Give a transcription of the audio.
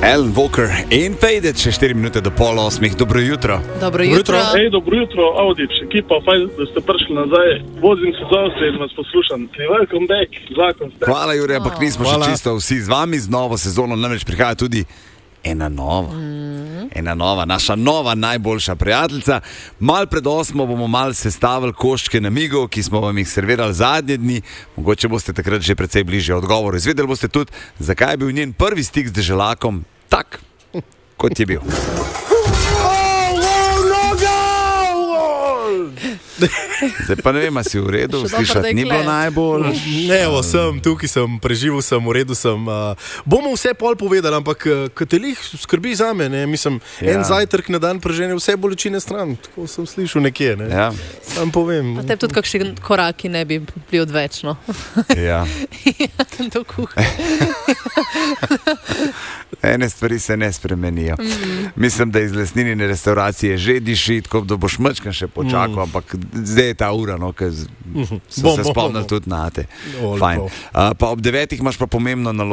Alan Walker in Faded, še 4 minute do 7:30. Dobro jutro. Dobro jutro. Hej, dobro jutro, Audič, ekipa, fajn, da ste prišli nazaj. Vozim se z Avstrije in vas poslušam. Welcome back, zakon ste. Hvala, Jure, ampak nismo še čisto vsi z vami z novo sezono, namreč prihaja tudi ena nova, naša nova najboljša prijateljica. Mal pred 8 bomo mal sestavili koščke namigov, ki smo vam jih servirali zadnje dni. Mogoče boste takrat že precej bližje odgovoru. Izvedeli boste tudi, zakaj je bil njen prvi stik z deželakom tak, kot je bil. Zdaj pa ne vem, a si v redu, slišati ni bilo najbolj. Ne, tukaj sem, preživel sem, v redu sem. Bomo vse pol povedali, ampak Katelih skrbi za me, ne? Mislim, en zajtrk na dan prežene vse bolečine stran, tako sem slišal nekje, ne? Ja. Sam povem. A te tudi kakšni koraki ne bi bili odvečno. Ja. Do kuhne. Ene stvari se ne spremenijo. Mislim, da iz lesninine restauracije že diši, tako da boš mačkan še počakal, ampak zdaj je ta ura, no, ker so se spomnili tudi na te. Fajn. Pa ob 9 imaš pa pomembno nalogo.